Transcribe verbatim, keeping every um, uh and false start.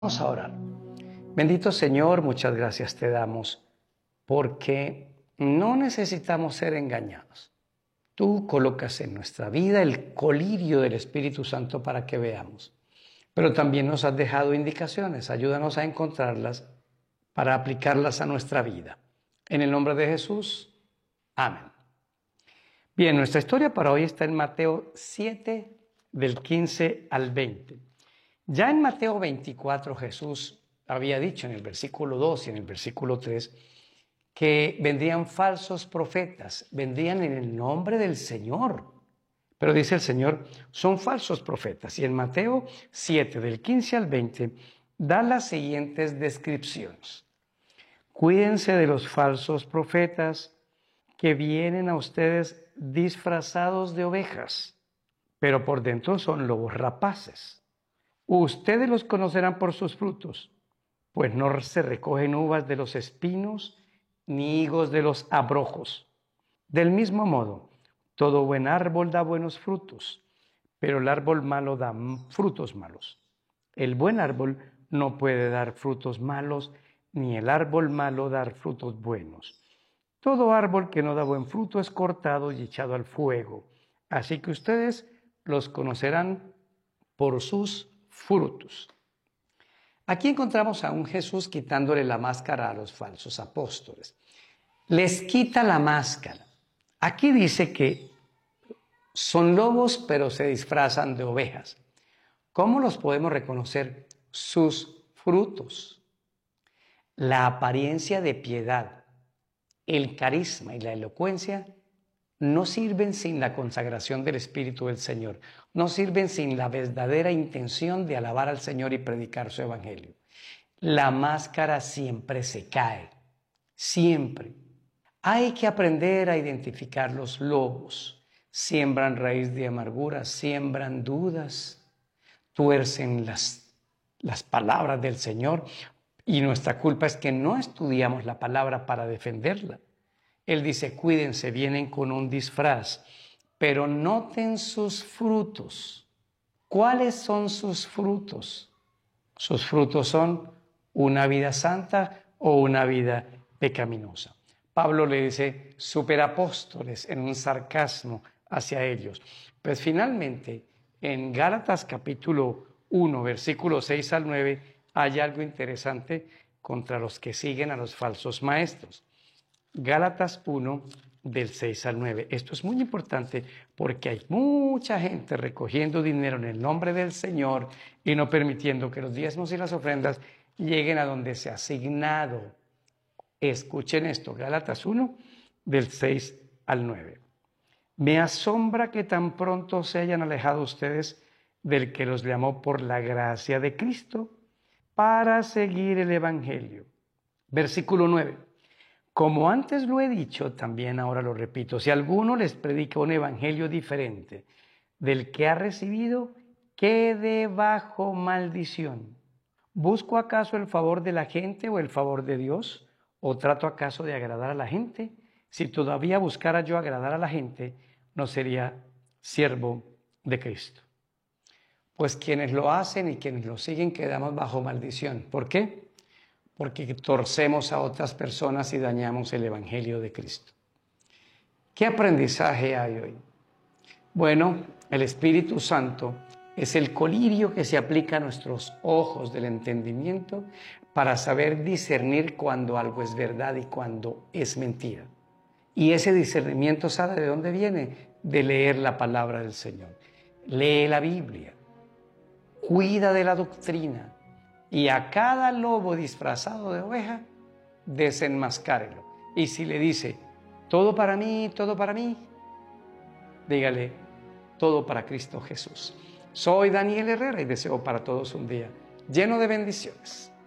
Vamos a orar. Bendito Señor, muchas gracias te damos porque no necesitamos ser engañados. Tú colocas en nuestra vida el colirio del Espíritu Santo para que veamos. Pero también nos has dejado indicaciones. Ayúdanos a encontrarlas para aplicarlas a nuestra vida. En el nombre de Jesús. Amén. Bien, nuestra historia para hoy está en Mateo siete, del quince al veinte. Ya en Mateo veinticuatro Jesús había dicho en el versículo dos y en el versículo tres que vendrían falsos profetas, vendrían en el nombre del Señor. Pero dice el Señor, son falsos profetas. Y en Mateo siete, del quince al veinte, da las siguientes descripciones. Cuídense de los falsos profetas que vienen a ustedes disfrazados de ovejas, pero por dentro son lobos rapaces. Ustedes los conocerán por sus frutos, pues no se recogen uvas de los espinos ni higos de los abrojos. Del mismo modo, todo buen árbol da buenos frutos, pero el árbol malo da frutos malos. El buen árbol no puede dar frutos malos, ni el árbol malo dar frutos buenos. Todo árbol que no da buen fruto es cortado y echado al fuego. Así que ustedes los conocerán por sus frutos. Aquí encontramos a un Jesús quitándole la máscara a los falsos apóstoles. Les quita la máscara. Aquí dice que son lobos, pero se disfrazan de ovejas. ¿Cómo los podemos reconocer? Sus frutos. La apariencia de piedad, el carisma y la elocuencia no sirven sin la consagración del Espíritu del Señor. No sirven sin la verdadera intención de alabar al Señor y predicar su evangelio. La máscara siempre se cae. Siempre. Hay que aprender a identificar los lobos. Siembran raíz de amargura, siembran dudas, tuercen las, las palabras del Señor. Y nuestra culpa es que no estudiamos la palabra para defenderla. Él dice, cuídense, vienen con un disfraz, pero noten sus frutos. ¿Cuáles son sus frutos? Sus frutos son una vida santa o una vida pecaminosa. Pablo le dice superapóstoles en un sarcasmo hacia ellos. Pues finalmente, en Gálatas capítulo uno, versículos seis al nueve, hay algo interesante contra los que siguen a los falsos maestros. Gálatas uno, del seis al nueve. Esto es muy importante porque hay mucha gente recogiendo dinero en el nombre del Señor y no permitiendo que los diezmos y las ofrendas lleguen a donde se ha asignado. Escuchen esto, Gálatas uno, del seis al nueve. Me asombra que tan pronto se hayan alejado ustedes del que los llamó por la gracia de Cristo para seguir el Evangelio. Versículo nueve. Como antes lo he dicho, también ahora lo repito, si alguno les predica un evangelio diferente del que ha recibido, quede bajo maldición. ¿Busco acaso el favor de la gente o el favor de Dios? ¿O trato acaso de agradar a la gente? Si todavía buscara yo agradar a la gente, no sería siervo de Cristo. Pues quienes lo hacen y quienes lo siguen quedamos bajo maldición. ¿Por qué? Porque torcemos a otras personas y dañamos el Evangelio de Cristo. ¿Qué aprendizaje hay hoy? Bueno, el Espíritu Santo es el colirio que se aplica a nuestros ojos del entendimiento para saber discernir cuando algo es verdad y cuando es mentira. Y ese discernimiento, ¿sabe de dónde viene? De leer la palabra del Señor. Lee la Biblia. Cuida de la doctrina. Y a cada lobo disfrazado de oveja, desenmascárelo. Y si le dice, todo para mí, todo para mí, dígale, todo para Cristo Jesús. Soy Daniel Herrera y deseo para todos un día lleno de bendiciones.